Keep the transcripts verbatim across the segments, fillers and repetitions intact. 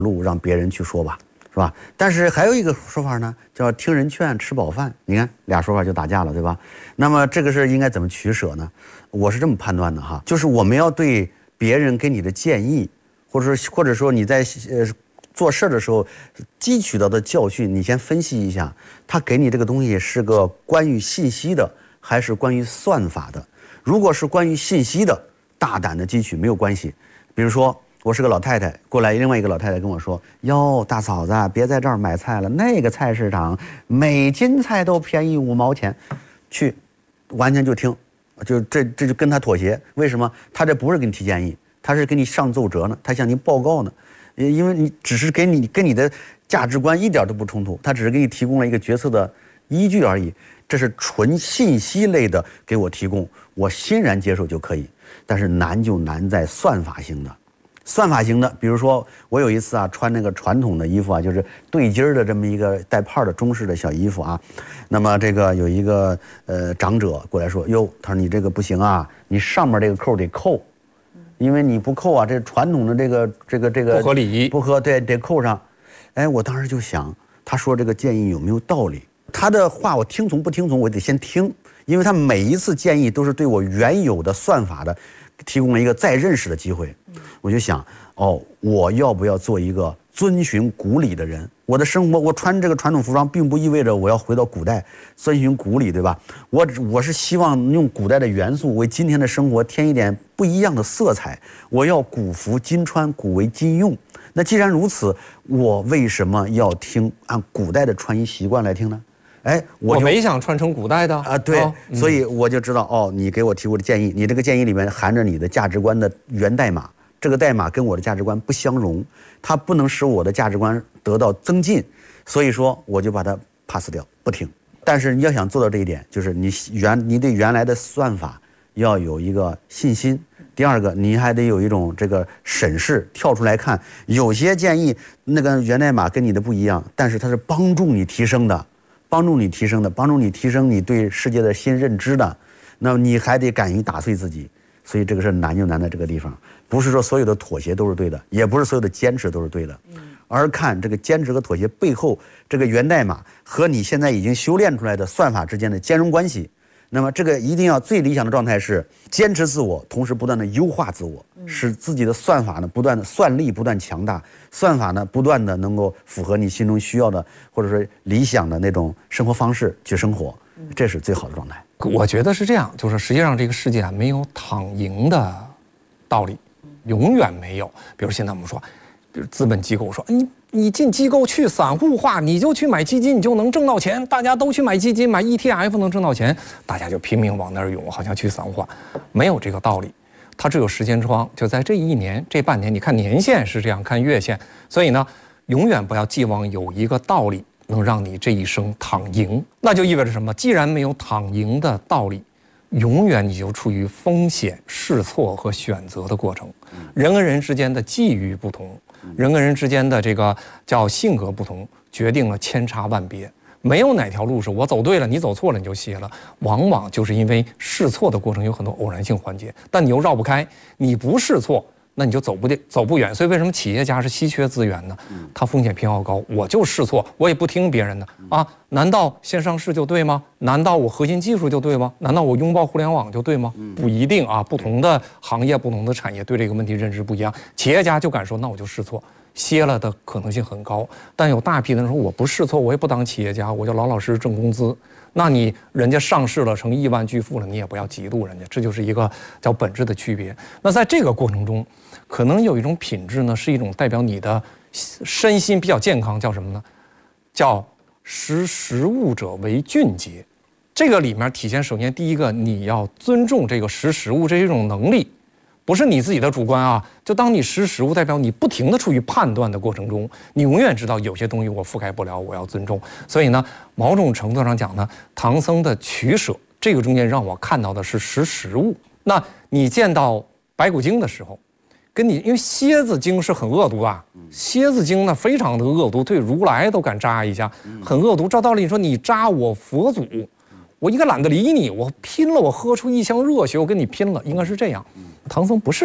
路让别人去说吧，是吧？但是还有一个说法呢，叫听人劝，吃饱饭。你看俩说法就打架了，对吧？那么这个事应该怎么取舍呢？我是这么判断的哈，就是我们要对别人给你的建议，或者说或者说你在呃做事的时候汲取到的教训，你先分析一下，他给你这个东西是个关于信息的，还是关于算法的？如果是关于信息的，大胆的汲取没有关系。比如说我是个老太太，过来另外一个老太太跟我说：“哟，大嫂子，别在这儿买菜了，那个菜市场每斤菜都便宜五毛钱。”去，完全就听，就这这就跟他妥协。为什么？他这不是给你提建议，他是给你上奏折呢，他向你报告呢。因为你只是给你跟你的价值观一点都不冲突，他只是给你提供了一个决策的依据而已。这是纯信息类的给我提供，我欣然接受就可以。但是难就难在算法型的。算法型的，比如说我有一次啊，穿那个传统的衣服啊，就是对襟的这么一个带帕的中式的小衣服啊，那么这个有一个呃长者过来说：“哟，他说你这个不行啊，你上面这个扣得扣，因为你不扣啊，这传统的这个这个这个不合理， 不合对得扣上。”哎，我当时就想，他说这个建议有没有道理？他的话我听从不听从，我得先听，因为他每一次建议都是对我原有的算法的提供了一个再认识的机会。我就想，哦，我要不要做一个遵循古礼的人？我的生活，我穿这个传统服装，并不意味着我要回到古代遵循古礼，对吧？我我是希望用古代的元素为今天的生活添一点不一样的色彩。我要古服今穿，古为今用。那既然如此，我为什么要听按古代的穿衣习惯来听呢？哎， 我, 我没想穿成古代的啊，对、哦嗯，所以我就知道哦，你给我提过的建议，你这个建议里面含着你的价值观的源代码，这个代码跟我的价值观不相容，它不能使我的价值观得到增进，所以说我就把它 pass 掉，不听。但是你要想做到这一点，就是你原你对原来的算法要有一个信心。第二个，你还得有一种这个审视，跳出来看，有些建议那个源代码跟你的不一样，但是它是帮助你提升的。帮助你提升的，帮助你提升你对世界的新认知的，那么你还得敢于打碎自己，所以这个事难就难在这个地方，不是说所有的妥协都是对的，也不是所有的坚持都是对的，而看这个坚持和妥协背后这个源代码和你现在已经修炼出来的算法之间的兼容关系。那么这个一定要最理想的状态是坚持自我，同时不断的优化自我，使自己的算法呢不断的算力不断强大，算法呢不断的能够符合你心中需要的或者说理想的那种生活方式去生活，这是最好的状态。 我觉得是这样，就是实际上这个世界啊没有躺赢的道理，永远没有。比如现在我们说，比如资本机构说你。你进机构去散户化，你就去买基金，你就能挣到钱。大家都去买基金，买 E T F 能挣到钱，大家就拼命往那儿涌，好像去散户化，没有这个道理。它只有时间窗，就在这一年、这半年。你看年线是这样，看月线。所以呢，永远不要寄望有一个道理能让你这一生躺赢。那就意味着什么？既然没有躺赢的道理，永远你就处于风险、试错和选择的过程。人跟人之间的际遇不同。人跟人之间的这个叫性格不同，决定了千差万别。没有哪条路是我走对了，你走错了你就歇了。往往就是因为试错的过程有很多偶然性环节，但你又绕不开。你不试错，那你就走不走不远。所以为什么企业家是稀缺资源呢？他风险偏好高，我就试错，我也不听别人的啊。难道先上市就对吗？难道我核心技术就对吗？难道我拥抱互联网就对吗？不一定啊，不同的行业、不同的产业对这个问题认知不一样。企业家就敢说，那我就试错，歇了的可能性很高。但有大批的人说，我不试错，我也不当企业家，我就老老实实挣工资。那你人家上市了，成亿万巨富了，你也不要嫉妒人家，这就是一个叫本质的区别。那在这个过程中，可能有一种品质呢，是一种代表你的身心比较健康，叫什么呢？叫识时务者为俊杰。这个里面体现，首先第一个，你要尊重这个识时务这一种能力，不是你自己的主观啊。就当你识时务，代表你不停的处于判断的过程中，你永远知道有些东西我覆盖不了，我要尊重。所以呢，某种程度上讲呢，唐僧的取舍，这个中间让我看到的是识时务。那你见到白骨精的时候，跟你因为蝎子精是很恶毒啊，蝎子精呢非常的恶毒，对如来都敢扎一下，很恶毒。照道理你说你扎我佛祖，我应该懒得理你，我拼了，我喝出一腔热血，我跟你拼了，应该是这样。唐僧不是，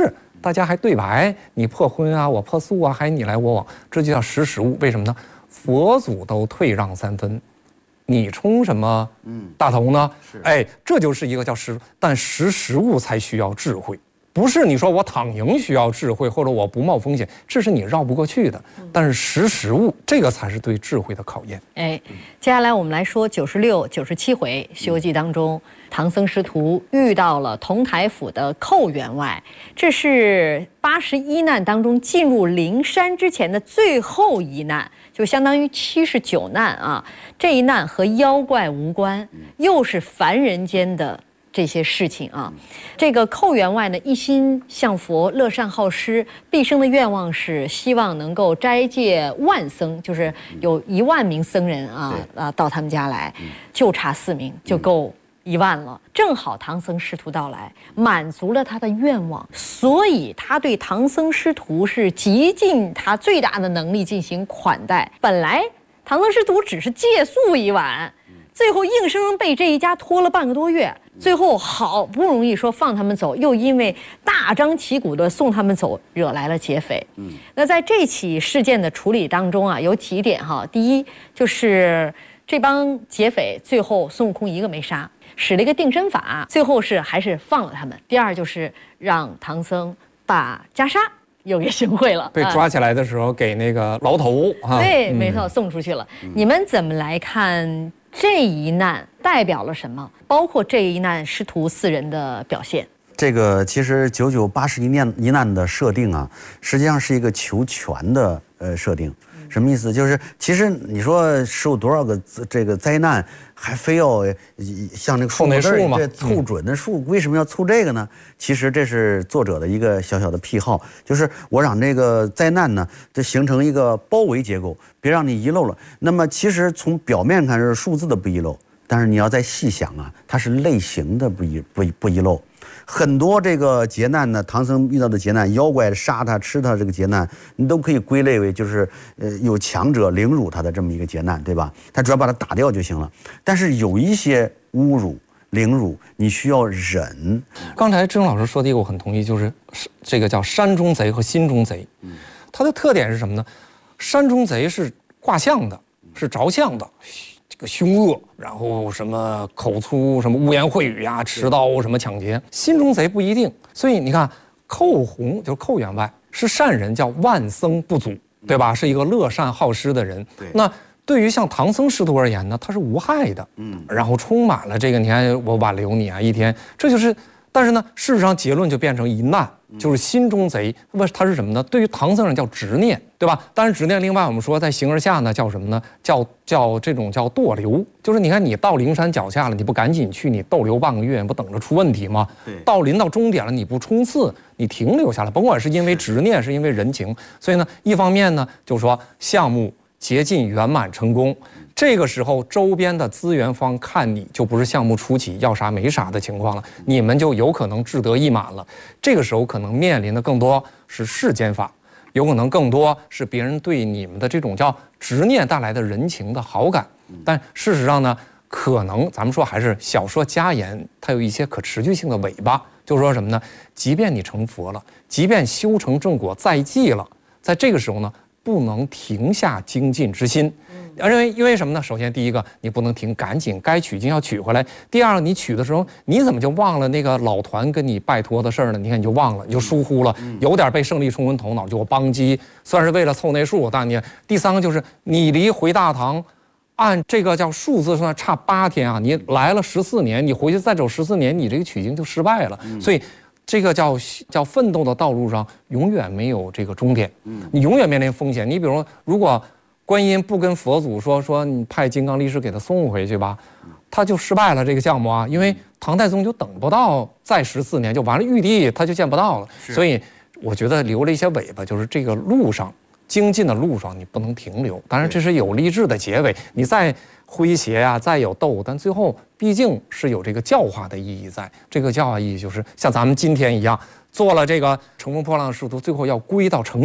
大家还对白，你破荤啊，我破素啊，还你来我往，这就叫识时务。为什么呢？佛祖都退让三分，你冲什么大头呢？嗯、哎，这就是一个叫识，但识时务才需要智慧。不是你说我躺赢需要智慧，或者我不冒风险，这是你绕不过去的。但是识时务，这个才是对智慧的考验。 哎，接下来我们来说九十六、九十七回《西游记》当中，唐僧师徒遇到了同台府的寇员外，这是八十一难当中进入灵山之前的最后一难，就相当于七十九难啊。这一难和妖怪无关，又是凡人间的这些事情啊。这个寇员外呢，一心向佛，乐善好施，毕生的愿望是希望能够斋戒万僧，就是有一万名僧人啊啊到他们家来，就差四名就够一万了。正好唐僧师徒到来，满足了他的愿望，所以他对唐僧师徒是极尽他最大的能力进行款待。本来唐僧师徒只是借宿一晚，最后硬生生被这一家拖了半个多月，最后好不容易说放他们走，又因为大张旗鼓的送他们走，惹来了劫匪。嗯，那在这起事件的处理当中啊，有几点哈。第一就是这帮劫匪最后孙悟空一个没杀，使了一个定身法，最后是还是放了他们。第二就是让唐僧把袈裟又给寻回了， 被抓起来的时候给那个牢头啊， 对，没错，送出去了。你们怎么来看这一难代表了什么？包括这一难师徒四人的表现。 这个其实九九八十一难一难的设定啊，实际上是一个求全的呃设定。什么意思？就是其实你说受多少个这个灾难，还非要像那个凑那数嘛， 对，凑准的数，为什么要凑这个呢？其实这是作者的一个小小的癖好，就是我让这个灾难呢，就形成一个包围结构，别让你遗漏了。那么其实从表面看是数字的不遗漏，但是你要再细想啊，它是类型的不遗不不遗漏。很多这个劫难呢，唐僧遇到的劫难，妖怪杀他吃他这个劫难，你都可以归类为就是呃有强者凌辱他的这么一个劫难，对吧？他只要把他打掉就行了。但是有一些侮辱、凌辱，你需要忍。 刚才郑老师说的一个我很同意，就是这个叫山中贼和心中贼。它的特点是什么呢？山中贼是卦象的，是着相的。这个凶恶，然后什么口粗，什么污言秽语呀、啊，持刀什么抢劫，心中贼不一定。所以你看，寇洪就是寇员外是善人，叫万僧不阻，对吧？是一个乐善好施的人。那对于像唐僧师徒而言呢，他是无害的，嗯，然后充满了这个，你看我挽留你啊，一天，这就是。但是呢，事实上结论就变成一难，就是心中贼。那么他是什么呢？对于唐僧人叫执念，对吧？当然执念，另外我们说在形而下呢，叫什么呢？叫叫这种叫堕流，就是你看你到灵山脚下了，你不赶紧去，你逗留半个月，不等着出问题吗？对。到临到终点了，你不冲刺，你停留下来，甭管是因为执念，是因为人情，所以呢，一方面呢，就是说项目竭尽圆满成功。这个时候，周边的资源方看你就不是项目初期要啥没啥的情况了，你们就有可能志得意满了。这个时候可能面临的更多是世间法，有可能更多是别人对你们的这种叫执念带来的人情的好感。但事实上呢，可能咱们说还是小说家言，它有一些可持续性的尾巴，就是说什么呢？即便你成佛了，即便修成正果在即了，在这个时候呢，不能停下精进之心。因为因为什么呢？首先，第一个，你不能停，赶紧该取经要取回来。第二个，你取的时候，你怎么就忘了那个老团跟你拜托的事儿呢？你看你就忘了，你就疏忽了，有点被胜利冲昏头脑，就我帮机，虽然是为了凑那数，但你第三个就是你离回大唐，按这个叫数字算差八天啊，你来了十四年，你回去再走十四年，你这个取经就失败了。所以。这个叫叫奋斗的道路上永远没有这个终点，你永远面临风险。你比如说，如果观音不跟佛祖说说你派金刚力士给他送回去吧，他就失败了这个项目啊，因为唐太宗就等不到再十四年就完了，玉帝他就见不到了。所以我觉得留了一些尾巴，就是这个路上精进的路上你不能停留。当然这是有励志的结尾，你再诙谐啊，再有斗，但最后毕竟是有这个教化的意义在。这个教化意义就是像咱们今天一样，做了这个乘风破浪的仕途，最后要归到成长。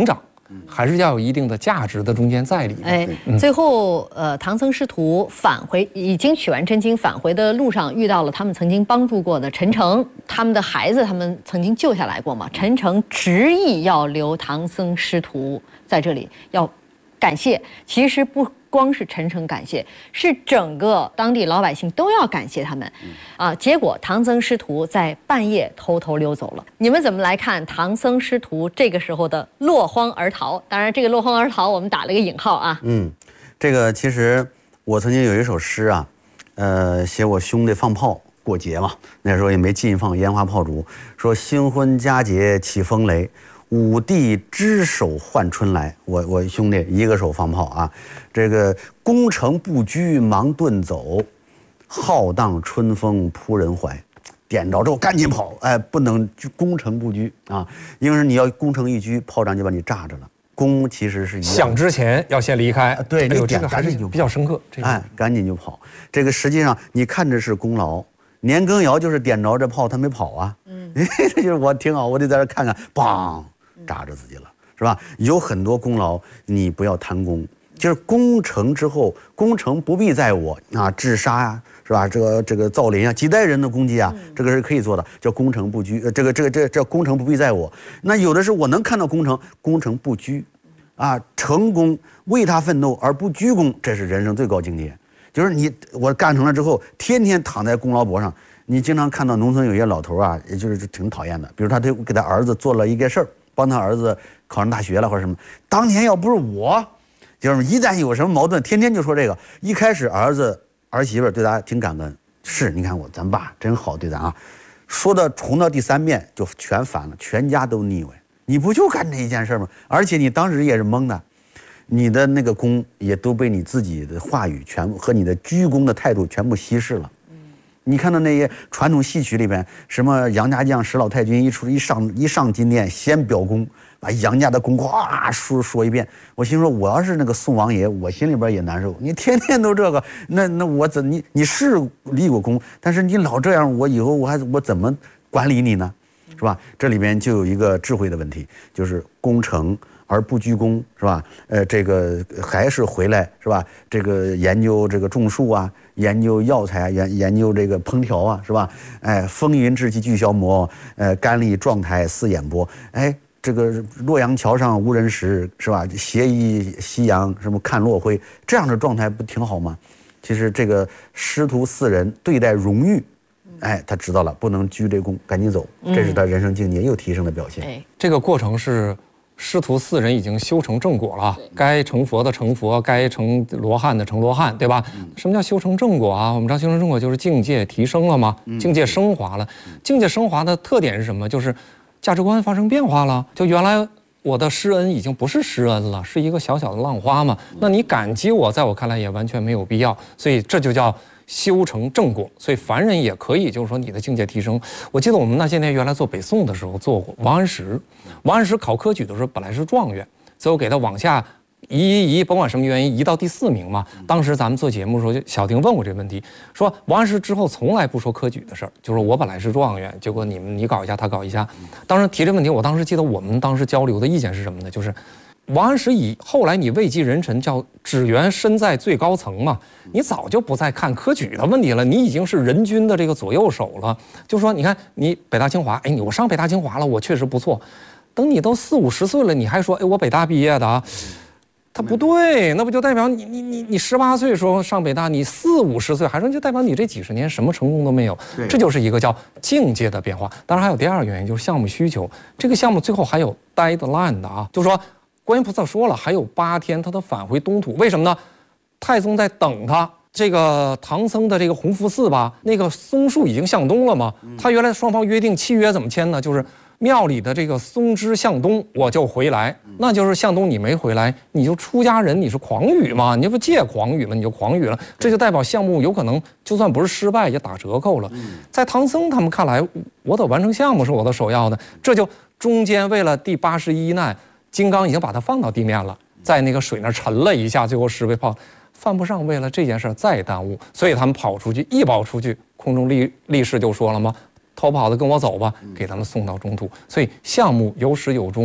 还是要有一定的价值的中间在里面。 哎，最后呃，唐僧师徒返回，已经取完真经返回的路上，遇到了他们曾经帮助过的陈诚，他们的孩子，他们曾经救下来过嘛。陈诚执意要留唐僧师徒在这里，要感谢。其实不光是陈诚感谢，是整个当地老百姓都要感谢他们，啊！结果唐僧师徒在半夜偷偷溜走了。你们怎么来看唐僧师徒这个时候的落荒而逃？当然，这个落荒而逃我们打了个引号啊。 嗯，这个其实我曾经有一首诗啊，呃，写我兄弟放炮过节嘛，那时候也没禁放烟花炮竹，说新婚佳节起风雷。五帝只手换春来，我我兄弟一个手放炮啊，这个攻城不居忙遁走，浩荡春风扑人怀，点着之后赶紧跑，哎，不能攻城不居啊，因为你要攻城一居，炮仗就把你炸着了。攻其实是一样， 想之前要先离开， 对， 哎呦， 这个还是比较深刻，这个、 哎，赶紧就跑。这个实际上你看着是功劳。年羹尧就是点着这炮，他没跑啊，嗯，这就是我挺好，我得在这看看，梆。炸着自己了，是吧？有很多功劳，你不要贪功。就是攻城之后，攻城不必在我啊，治沙呀、啊，是吧？这个这个造林啊，几代人的功绩啊，这个是可以做的，叫攻城不居。呃，这个这个这叫攻城不必在我。那有的是我能看到攻城，攻城不居，啊，成功为他奋斗而不居功，这是人生最高境界。就是你我干成了之后，天天躺在功劳簿上。你经常看到农村有些老头啊，也就是挺讨厌的，比如他对给他儿子做了一件事儿。帮他儿子考上大学了或者什么，当年要不是我，就是一旦有什么矛盾，天天就说这个。一开始儿子儿媳妇对他挺感恩，是你看我咱爸真好对咱啊，说到重到第三遍就全反了，全家都腻歪。你不就干这一件事吗？而且你当时也是懵的，你的那个功也都被你自己的话语全部和你的鞠躬的态度全部稀释了。你看到那些传统戏曲里边，什么杨家将、史老太君一出一上一上金殿，先表功，把杨家的功哗说说一遍。我心说，我要是那个宋王爷，我心里边也难受。你天天都这个，那那我怎你你是立过功，但是你老这样，我以后我还我怎么管理你呢？是吧？这里边就有一个智慧的问题，就是攻城而不居功，是吧？呃，这个还是回来，是吧？这个研究这个种树啊。研究药材啊，研研究这个烹调啊，是吧？哎，风云志气俱消磨，呃，甘丽壮台四眼波。哎，这个洛阳桥上无人识，是吧？斜依夕阳，什么看落晖，这样的状态不挺好吗？其实这个师徒四人对待荣誉，哎，他知道了，不能居这功，赶紧走，这是他人生境界又提升的表现。 嗯、 这个过程是。师徒四人已经修成正果了，该成佛的成佛，该成罗汉的成罗汉，对吧？嗯、什么叫修成正果啊？我们知道修成正果就是境界提升了嘛，嗯、境界升华了。境界升华的特点是什么？就是价值观发生变化了。就原来我的施恩已经不是施恩了，是一个小小的浪花嘛。那你感激我，在我看来也完全没有必要。所以这就叫修成正果。所以凡人也可以，就是说你的境界提升。我记得我们那些年原来做北宋的时候做过王安石。王安石考科举的时候本来是状元，最后给他往下移移移，甭管什么原因移到第四名嘛。当时咱们做节目的时候，就小丁问我这个问题，说王安石之后从来不说科举的事儿，就说我本来是状元，结果你们你搞一下，他搞一下。当时提这问题，我当时记得我们当时交流的意见是什么呢？就是王安石以后来你位极人臣，叫只缘身在最高层嘛，你早就不再看科举的问题了，你已经是人均的这个左右手了。就说你看你北大清华，哎，你我上北大清华了，我确实不错。等你都四五十岁了，你还说，哎，我北大毕业的啊，他不对，那不就代表你你你你十八岁时候上北大，你四五十岁，还是就代表你这几十年什么成功都没有。这就是一个叫境界的变化。当然还有第二个原因，就是项目需求。这个项目最后还有 deadline 的啊，就是说观音菩萨说了，还有八天他都返回东土，为什么呢？太宗在等他。这个唐僧的这个弘福寺吧，那个松树已经向东了嘛，他原来双方约定契约怎么签呢？就是庙里的这个松枝向东，我就回来。那就是向东你没回来，你就出家人，你是诳语嘛？你不借诳语嘛？你就诳语了，这就代表项目有可能就算不是失败也打折扣了。在唐僧他们看来，我得完成项目是我的首要的，这就中间为了第八十一难，金刚已经把它放到地面了，在那个水那沉了一下，最后十倍炮犯不上为了这件事再耽误，所以他们跑出去一跑出去，空中力力士就说了吗？逃跑的跟我走吧，给他们送到中途。所以项目有始有终，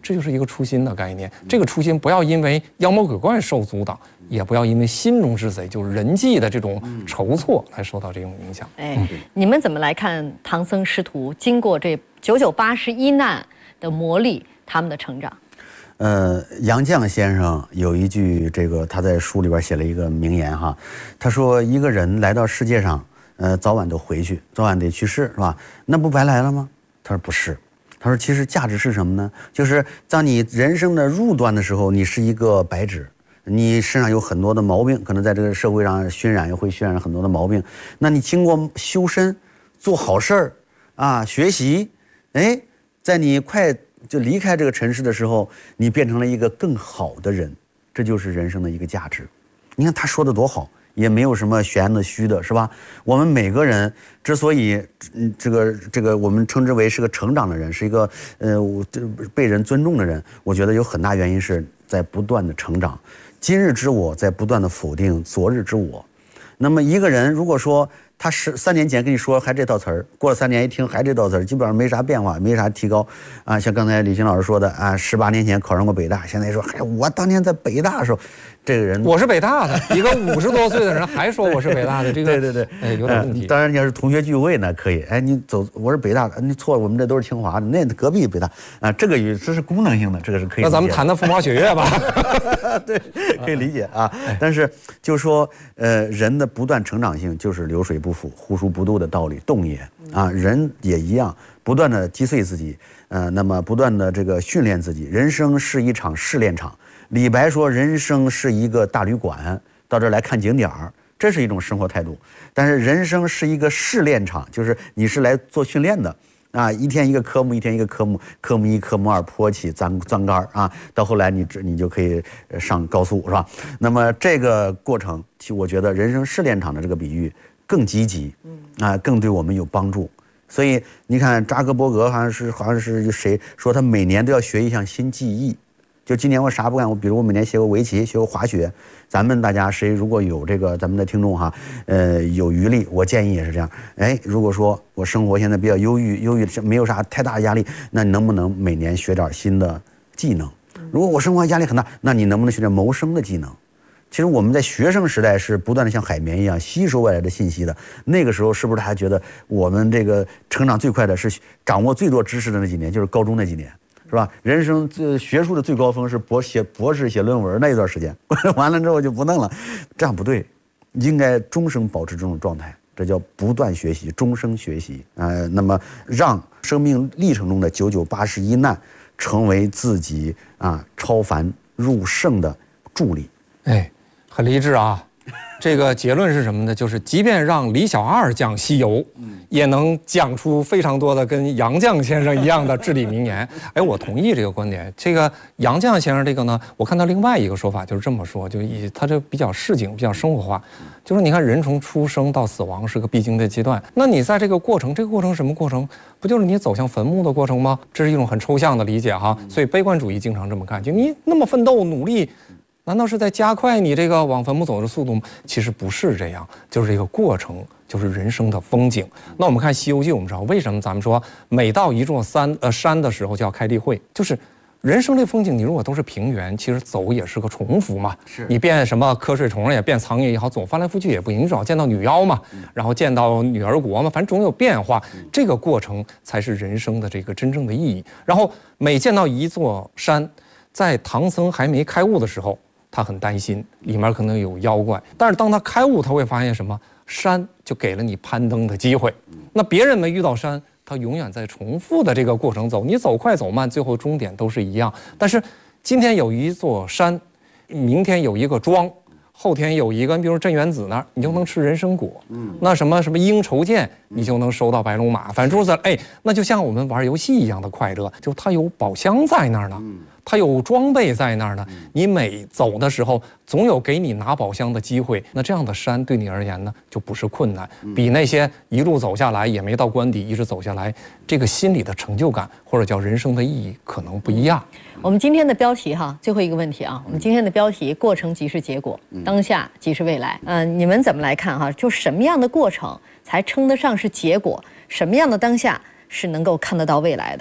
这就是一个初心的概念。这个初心不要因为妖魔鬼怪受阻挡，也不要因为心中之贼，就是人际的这种筹措来受到这种影响。 哎，你们怎么来看唐僧师徒经过这九九八十一难的磨砺，他们的成长？ 呃，杨绛先生有一句这个他在书里边写了一个名言哈，他说一个人来到世界上，呃，早晚都回去，早晚得去世，是吧？那不白来了吗？他说不是，他说其实价值是什么呢？就是当你人生的入端的时候，你是一个白纸，你身上有很多的毛病，可能在这个社会上熏染，也会熏染很多的毛病。那你经过修身，做好事儿啊，学习，哎，在你快就离开这个尘世的时候，你变成了一个更好的人，这就是人生的一个价值。你看他说的多好，也没有什么玄的虚的，是吧？我们每个人之所以，嗯，这个这个我们称之为是个成长的人，是一个呃被人尊重的人，我觉得有很大原因是在不断的成长。今日之我在不断的否定昨日之我。那么一个人如果说他十三年前跟你说还这套词儿，过了三年一听还这套词儿，基本上没啥变化，没啥提高啊。像刚才李欣老师说的啊，十八年前考上过北大，现在说，哎，我当年在北大的时候，这个人我是北大的，一个五十多岁的人还说我是北大的，这个对对对， 哎，有点问题。 当然你要是同学聚会呢，可以，哎，你走，我是北大的，你错了，我们这都是清华的，那隔壁北大啊，这个与这是功能性的，这个是可以。 那咱们谈谈风花雪月吧。 对，可以理解啊。但是就说，呃，人的不断成长性就是流水不腐，户枢不渡的道理，动也啊，人也一样，不断的击碎自己，呃，那么不断的这个训练自己。人生是一场试炼场。李白说，人生是一个大旅馆，到这儿来看景点儿，这是一种生活态度。但是人生是一个试炼场，就是你是来做训练的。啊，一天一个科目，一天一个科目，科目一、科目二坡起钻钻杆啊，到后来你你就可以上高速，是吧？那么这个过程，其我觉得人生试炼场的这个比喻更积极，啊，更对我们有帮助。所以你看，扎克伯格好像是好像是谁说他每年都要学一项新技艺。就今年我啥不干，我比如我每年学过围棋，学过滑雪。咱们大家谁如果有这个咱们的听众哈，呃，有余力，我建议也是这样。哎，如果说我生活现在比较忧郁，忧郁没有啥太大的压力，那你能不能每年学点新的技能？如果我生活压力很大，那你能不能学点谋生的技能？其实我们在学生时代是不断的像海绵一样吸收外来的信息的。那个时候是不是大家觉得我们这个成长最快的是掌握最多知识的那几年，就是高中那几年？是吧？人生最学术的最高峰是博写博士写论文那一段时间，完了之后就不弄了，这样不对，应该终生保持这种状态，这叫不断学习，终生学习。呃，那么让生命历程中的九九八十一难成为自己啊超凡入圣的助力。 哎，很励志啊！这个结论是什么呢？就是即便让李小二讲西游，也能讲出非常多的跟杨绛先生一样的至理名言。哎，我同意这个观点。这个杨绛先生这个呢，我看到另外一个说法就是这么说，就以他这比较市井、比较生活化，就是你看人从出生到死亡是个必经的阶段，那你在这个过程，这个过程什么过程？不就是你走向坟墓的过程吗？这是一种很抽象的理解哈。所以悲观主义经常这么看，就你那么奋斗努力。难道是在加快你这个往坟墓走的速度吗？其实不是这样，就是这个过程，就是人生的风景。那我们看《西游记》，我们知道为什么咱们说每到一座山呃山的时候就要开例会，就是人生这风景，你如果都是平原，其实走也是个重复嘛。是你变什么瞌睡虫也变苍蝇也好，总翻来覆去也不行，你总要见到女妖嘛，然后见到女儿国嘛，反正总有变化。这个过程才是人生的这个真正的意义。然后每见到一座山，在唐僧还没开悟的时候，他很担心里面可能有妖怪，但是当他开悟，他会发现什么？山就给了你攀登的机会。那别人没遇到山，他永远在重复的这个过程走，你走快走慢，最后终点都是一样。但是今天有一座山，明天有一个庄，后天有一个，比如镇元子那儿，你就能吃人参果。嗯，那什么什么鹰筹剑，你就能收到白龙马。反正诸如此类，哎，那就像我们玩游戏一样的快乐，就它有宝箱在那儿呢。它有装备在那儿呢，你每走的时候总有给你拿宝箱的机会。那这样的山对你而言呢，就不是困难，比那些一路走下来也没到关底，一直走下来，这个心里的成就感或者叫人生的意义可能不一样。 我们今天的标题哈，最后一个问题啊，我们今天的标题：过程即是结果，当下即是未来。嗯、呃，你们怎么来看哈？就什么样的过程才称得上是结果？什么样的当下是能够看得到未来的？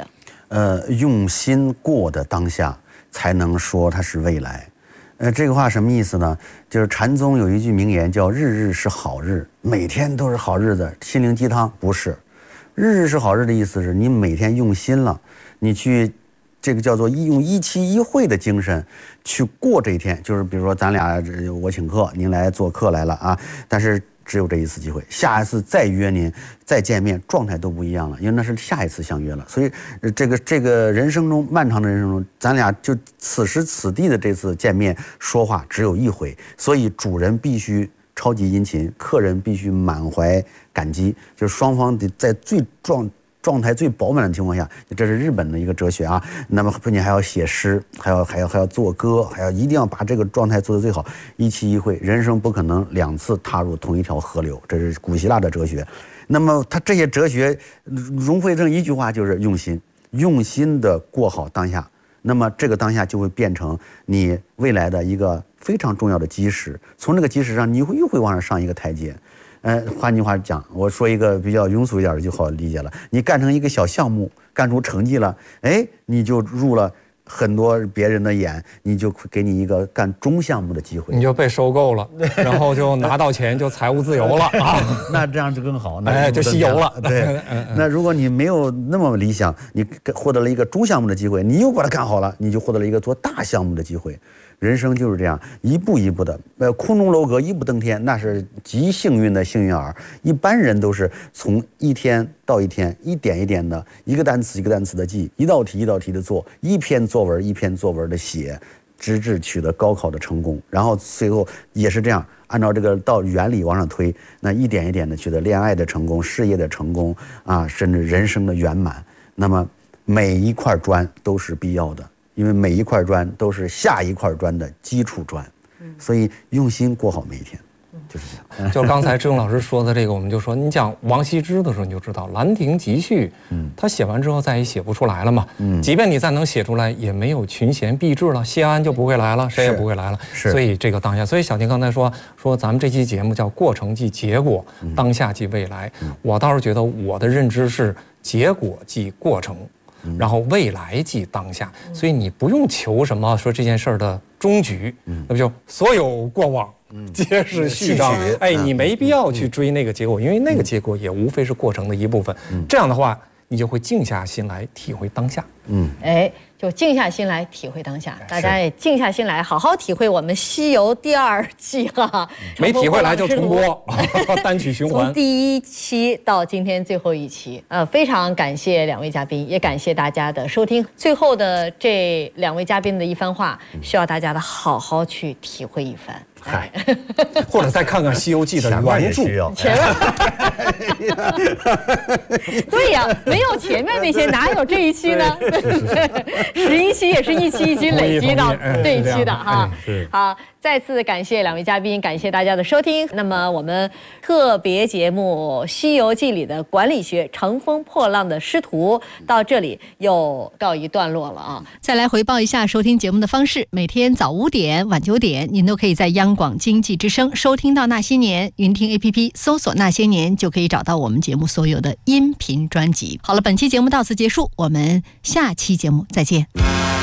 呃，用心过的当下，才能说它是未来。呃，这个话什么意思呢？就是禅宗有一句名言叫“日日是好日”，每天都是好日子。心灵鸡汤不是，日日是好日的意思是你每天用心了，你去。这个叫做用一期一会的精神去过这一天，就是比如说咱俩我请客，您来做客来了啊，但是只有这一次机会，下一次再约您再见面，状态都不一样了，因为那是下一次相约了。所以这个这个人生中漫长的人生中，咱俩就此时此地的这次见面说话只有一回，所以主人必须超级殷勤，客人必须满怀感激，就是双方得在最壮。状态最饱满的情况下，这是日本的一个哲学啊。那么不仅还要写诗，还要还要还要做歌，还要一定要把这个状态做得最好，一期一会。人生不可能两次踏入同一条河流，这是古希腊的哲学。那么他这些哲学融汇成一句话，就是用心，用心的过好当下。那么这个当下就会变成你未来的一个非常重要的基石。从这个基石上，你会又会往上上一个台阶。呃，换句话讲，我说一个比较庸俗一点的就好理解了。你干成一个小项目，干出成绩了，哎，你就入了很多别人的眼，你就给你一个干中项目的机会， 你就被收购了，然后就拿到钱，就财务自由了啊。 那这样就更好，那哎，就西游了。 对，那如果你没有那么理想，你获得了一个中项目的机会，你又把它干好了，你就获得了一个做大项目的机会。人生就是这样，一步一步的，呃，空中楼阁，一步登天，那是极幸运的幸运儿。一般人都是从一天到一天，一点一点的，一个单词一个单词的记，一道题一道题的做，一篇作文一篇作文的写，直至取得高考的成功。然后最后也是这样，按照这个道原理往上推，那一点一点的取得恋爱的成功、事业的成功啊，甚至人生的圆满。那么每一块砖都是必要的。因为每一块砖都是下一块砖的基础砖，所以用心过好每一天，就是这样。 就刚才志勇老师说的这个，我们就说，你讲王羲之的时候，你就知道《兰亭集序》，嗯，他写完之后再也写不出来了嘛，嗯，即便你再能写出来，也没有群贤毕至了，谢安就不会来了，谁也不会来了， 是。 所以这个当下，所以小婷刚才说说咱们这期节目叫过程即结果，当下即未来，嗯，我倒是觉得我的认知是结果即过程。然后未来即当下，所以你不用求什么说这件事儿的终局，那不就所有过往皆是序章？哎，你没必要去追那个结果，因为那个结果也无非是过程的一部分。这样的话，你就会静下心来体会当下。嗯， 哎，就静下心来体会当下，大家也静下心来，好好体会我们《西游》第二季哈。 没体会来就重播，单曲循环。 从第一期到今天最后一期，呃，非常感谢两位嘉宾，也感谢大家的收听。最后的这两位嘉宾的一番话，需要大家的好好去体会一番。 嗨， 或者再看看《西游记》的原著。 前面，对呀，没有前面那些，哪有这一期呢？十一期也是一期一期累积到这一期的哈。好，再次感谢两位嘉宾，感谢大家的收听。那么我们特别节目《西游记》里的管理学，乘风破浪的师徒到这里又告一段落了啊。再来回报一下收听节目的方式：每天早五点、晚九点，您都可以在央广经济之声收听到《那些年》云听 A P P 搜索《那些年》，就可以找到我们节目所有的音频专辑。好了，本期节目到此结束，我们下期节目再见。